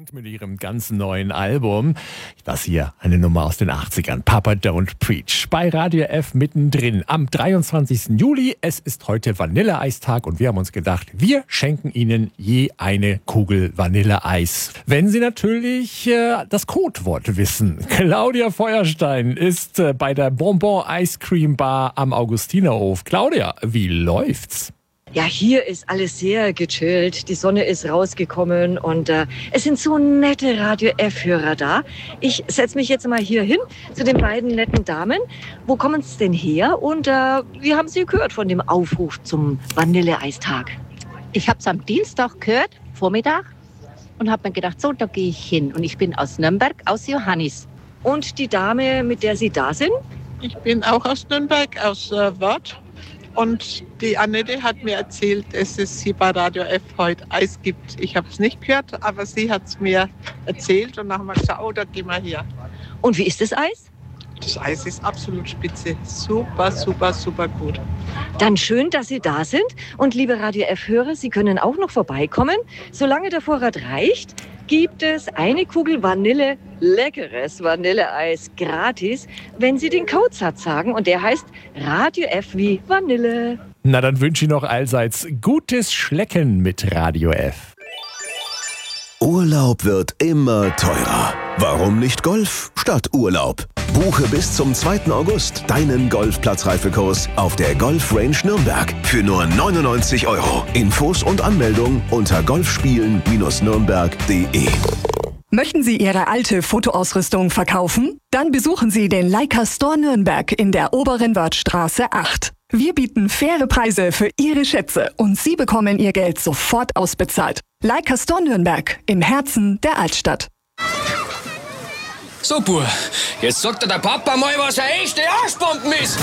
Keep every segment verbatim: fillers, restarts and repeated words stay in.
Mit ihrem ganz neuen Album. Das hier, eine Nummer aus den achtzigern. Papa Don't Preach. Bei Radio F mittendrin am dreiundzwanzigsten Juli. Es ist heute Vanilleeistag und wir haben uns gedacht, wir schenken Ihnen je eine Kugel Vanilleeis. Wenn Sie natürlich äh, das Codewort wissen. Claudia Feuerstein ist äh, bei der Bonbon Ice Cream Bar am Augustinerhof. Claudia, wie läuft's? Ja, hier ist alles sehr gechillt. Die Sonne ist rausgekommen und äh, es sind so nette Radio F-Hörer da. Ich setze mich jetzt mal hier hin zu den beiden netten Damen. Wo kommen Sie denn her und äh, wie haben Sie gehört von dem Aufruf zum Vanilleeistag? Ich habe es am Dienstag gehört, Vormittag, und habe mir gedacht, so, da gehe ich hin. Und ich bin aus Nürnberg, aus Johannis. Und die Dame, mit der Sie da sind? Ich bin auch aus Nürnberg, aus äh, Wörth. Und die Annette hat mir erzählt, dass es hier bei Radio F heute Eis gibt. Ich habe es nicht gehört, aber sie hat es mir erzählt und dann haben wir gesagt, oh, da gehen wir her. Und wie ist das Eis? Das Eis ist absolut spitze. Super, super, super gut. Dann schön, dass Sie da sind. Und liebe Radio F-Hörer, Sie können auch noch vorbeikommen. Solange der Vorrat reicht, gibt es eine Kugel Vanille, leckeres Vanilleeis gratis, wenn Sie den Codesatz sagen. Und der heißt Radio F wie Vanille. Na, dann wünsche ich noch allseits gutes Schlecken mit Radio F. Urlaub wird immer teurer. Warum nicht Golf statt Urlaub? Buche bis zum zweiten August deinen Golfplatzreifekurs auf der Golf Range Nürnberg für nur neunundneunzig Euro. Infos und Anmeldung unter golfspielen nürnberg punkt de. Möchten Sie Ihre alte Fotoausrüstung verkaufen? Dann besuchen Sie den Leica Store Nürnberg in der Oberen Wörthstraße acht. Wir bieten faire Preise für Ihre Schätze und Sie bekommen Ihr Geld sofort ausbezahlt. Leica Store Nürnberg im Herzen der Altstadt. So, Bub, jetzt sagt dir der Papa mal, was eine echte Arschbomben ist.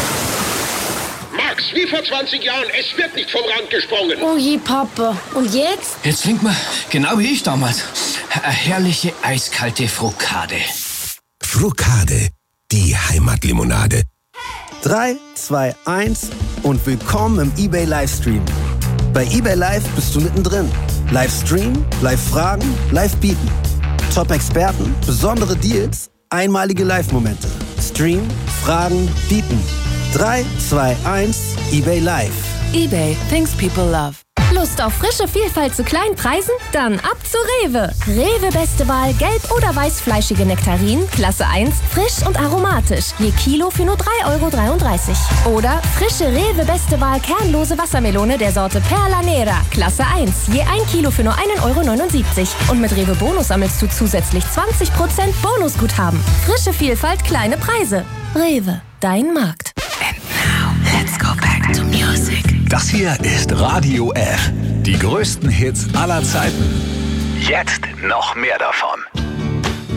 Max, wie vor zwanzig Jahren, es wird nicht vom Rand gesprungen. Oh je, Papa. Und jetzt? Jetzt trinkt man, genau wie ich damals, eine herrliche eiskalte Frokade. Frokade, die Heimatlimonade. drei, zwei, eins und willkommen im eBay Livestream. Bei eBay Live bist du mittendrin. Livestream, Live-Fragen, Live-Bieten. Top-Experten, besondere Deals, einmalige Live-Momente. Stream, Fragen, Bieten. drei, zwei, eins, eBay Live. eBay, things people love. Lust auf frische Vielfalt zu kleinen Preisen? Dann ab zu Rewe. Rewe beste Wahl, gelb- oder weißfleischige Nektarinen, Klasse eins, frisch und aromatisch. Je Kilo für nur drei Euro dreiunddreißig. Oder frische Rewe beste Wahl, kernlose Wassermelone der Sorte Perla Nera, Klasse eins. Je ein Kilo für nur ein Euro neunundsiebzig. Und mit Rewe Bonus sammelst du zusätzlich zwanzig Prozent Bonusguthaben. Frische Vielfalt, kleine Preise. Rewe, dein Markt. And now, let's go back to music. Das hier ist Radio F. Die größten Hits aller Zeiten. Jetzt noch mehr davon.